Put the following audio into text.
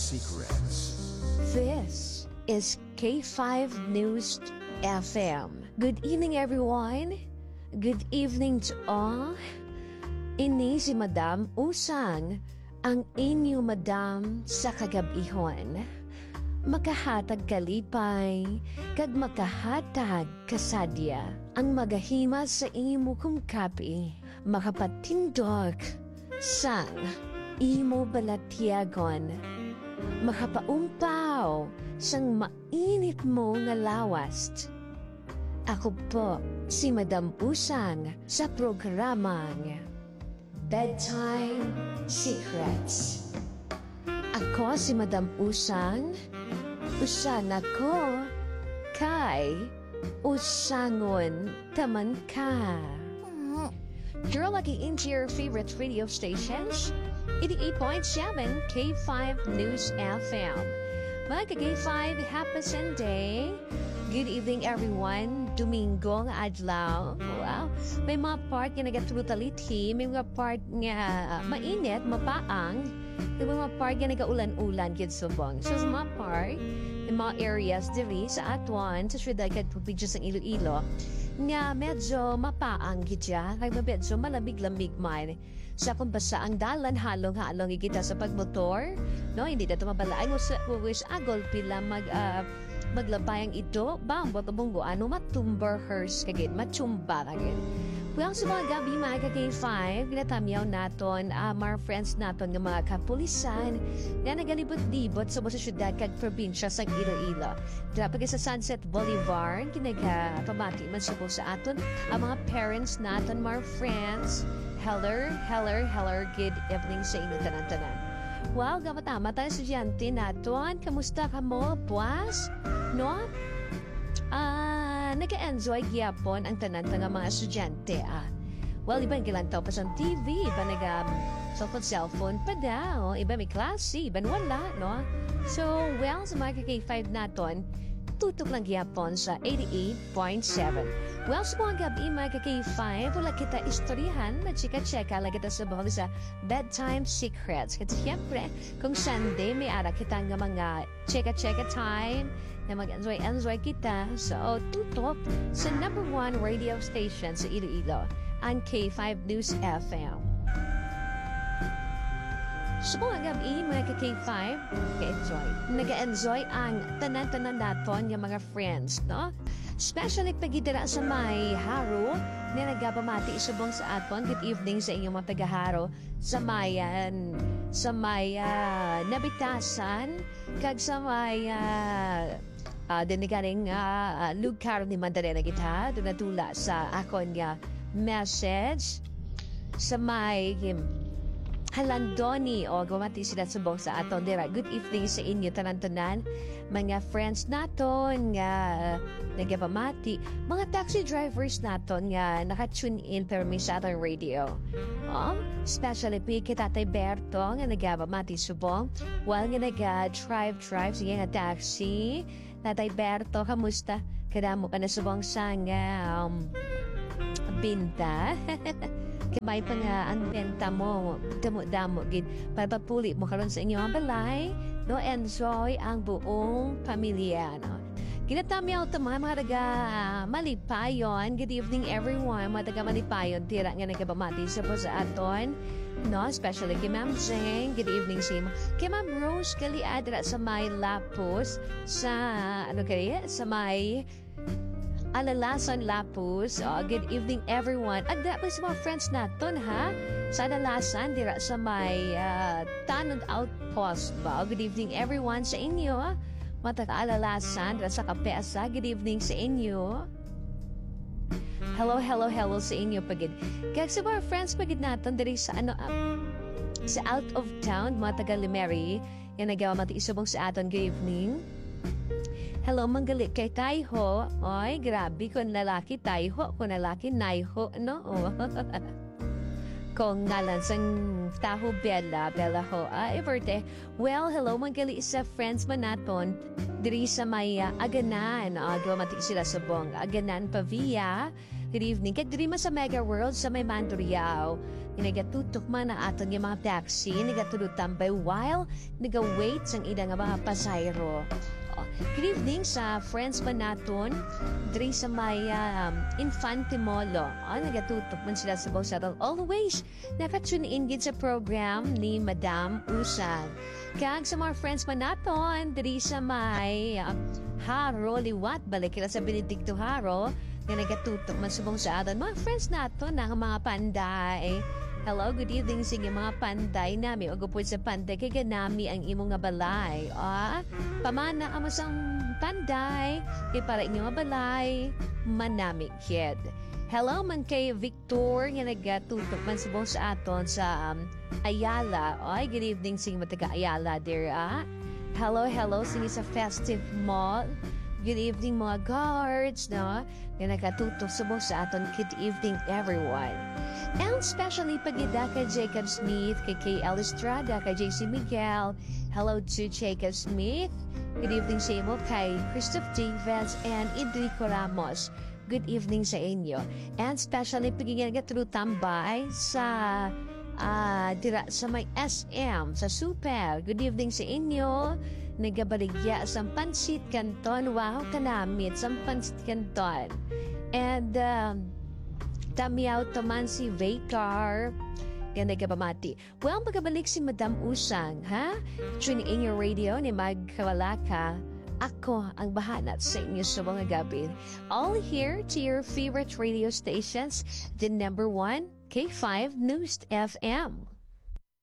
Secrets. This is K5 News FM. Good evening, everyone. Good evening to all. Ini si Madam Usang, ang inyo Madam sa kagabihon. Makahatag kalipay, kag makahatag kasadya. Ang magahima sa imo kong kapi, makapatindog sang imo balatyagon. Makapaumpaw sang mainit mo nga lawas. Ako po si Madam Usang sa programang Bedtime Secrets. Ako si Madam Usang. Usan ako kay usangon taman ka. You're lucky into your favorite radio stations. 88.7 K5 News FM. Mga K5, happy Sunday. Good evening, everyone. Domingo nga adlaw. Wow. May mga part nga nagatrutaliti. May mga part nga mainit, mapaang. May mga part nga nagaulan-ulan kid subong. So, sa mga part, may mga areas diri sa Atuan, sa syudad kag probinsya sa Iloilo, nga medyo mapaang gidya, kay medyo malamig-lamig man. Sa kung basa ang dalan halong-halong igita sa pagmotor, no, hindi na tumabalaay mo sa wish agol pila maglabayang ito, bambot o bunggo, ano matumber hers kagin, matumba kagin. Well, sa mga gabi mga K5, ginatamyaw naton, mga friends naton ng mga kapulisan na nagalibot-libot sa mga syudad kag probinsya sa Iloilo. Dapat sa Sunset Boulevard, kinagpamati man siya po sa aton, ang mga parents naton, mga friends. Heller, good evening sa inyo tanan-tanan. Wow, gamatama tayo estudyante naton. Kamusta ka mo, buwas? No? Nag-enjoy gyapon ang tanan-tanan mga estudyante. Well, iba ang tao pa sa TV, iba cellphone pa daw, iba may klase, iba wala, no? So, well, sa mga K5 naton, tutok lang gyapon sa 88.7. Well, sa mga gabi, mga K5, wala kita istoryahan, magsika-cheka lang kita sa buhol sa Bedtime Secrets. Kasi siyempre, kung Sunday, may ara kita nga mga cheka-cheka time, na mag-enjoy kita. So, tutok sa #1 radio station sa Iloilo, ang K5 News FM. So, mga gabi, mga K5, nag-enjoy ang tanan-tanan naton yung mga friends, no? Especially pagitira sa may haro na nagapamati isubong sa aton. Good evening sa inyong mga tagaharo sa may nabitasan kag sa may dinigaring lugar ni Mandarena kita dunatula sa akon nga message sa may Halandoni o gumati sila subong sa aton dira. Good evening sa inyo tanan-tanan mga friends naton nga nagapamati, mga taxi drivers naton nga naka-tune in permi sa aton radio. Especially kay Tatay Berto nga nagapamati subong while nga nag-drive sige nga taxi. Tatay Berto, kamusta? Kadamo ka na subong sa nga binta. Kamay pa nga ang benta mo, damo-damo, gid. Papapuli mo karon sa inyong balay, no? Enjoy ang buong pamilya, no? Ginatamyaw ito mga taga Malipayon. Good evening everyone, mga taga Malipayon. Tira nga nagkabamati sa po sa aton, no? Especially kay Ma'am Zeng. Good evening sa imo. Kay Ma'am Rose Kaliadra sa may Lapus, sa, sa may Alalasan Lapus. Good evening everyone. At dapat sa mga friends naton ha. Sa Alalasan, dira sa may Tanod Outpost ba. Good evening everyone sa inyo. Mga taga-Alalasan, dira sa Kapesa. Good evening sa inyo. Hello sa inyo pagid. Kaya sa mga friends pagid naton diri sa sa out of town, mga taga-Limeri, yung nagawa matiisubong sa aton. Good evening. Hello, manggalit kay Tayho. Oy, grabe, kung lalaki Tayho, kung lalaki Nayho, no? Kung ngalan sang Taho Bella ho. Everte. Well, hello, manggalit sa friends man naton. Diri sa may Aganan. Gawamati sila sa bong Aganan Pavia. Good evening. Kaya diri man sa Mega World sa may Mandurriao. Nagatutok man na aton yung mga taxi, nagatulog tambay while nagawait sang ida nga mga pasayro. Good evening sa friends man naton diri sa may Infante Molo. Nagatutok man sila sa Bawsatang. Always nakatune in gid sa program ni Madam Usag. Kag sa mga friends man naton diri sa may Haro Liwat, balik kila sa Benedicto Haro, nga nagatutok man subong sa aton mga friends naton na mga panday. Hello, good evening sa mga panday nami. O gupod sa panday, kaya nami ang imong nga balay. Pamana ang masang panday, kaya para inyong nga balay, manami kid. Hello man kay Victor, nga nagatutok man subong sa aton sa Ayala. Good evening sa mga taga Ayala there. Hello, sa Festive Mall. Good evening mga guards, no? Nga nagatutok subong sa aton. Good evening everyone. And especially pagida kay Jacob Smith, kay K.L. Estrada, kay J.C. Miguel. Hello to Jacob Smith. Good evening sa imo kay Christoph Davids and Enrico Ramos. Good evening sa inyo. And especially pagiging tambay sa dira sa may SM, sa Super. Good evening sa inyo. Nagabaligya sa Pansit Canton. Wow, kanamit sa Pansit Canton. And tamiyaw taman si Vaycar. Kaya nagabamati. Well, magabalik si Madam Usang, ha? Tune in your radio ni magkawala ka. Ako ang bahanat sa inyo sa mga gabi. All here to your favorite radio stations. The number 1, K5 News FM.